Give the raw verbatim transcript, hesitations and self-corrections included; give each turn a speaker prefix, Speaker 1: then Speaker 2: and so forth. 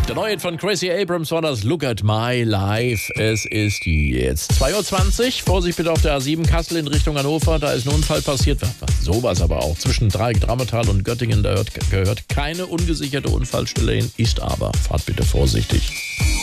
Speaker 1: Der neue Hit von Gracie Abrams war das Look at My Life. Es ist jetzt zwei Uhr zwanzig. Vorsicht bitte auf der A sieben Kassel in Richtung Hannover. Da ist ein Unfall passiert. Sowas aber auch. Zwischen Dreieck, Drammetal und Göttingen. Da gehört keine ungesicherte Unfallstelle hin. Ist aber. Fahrt bitte vorsichtig.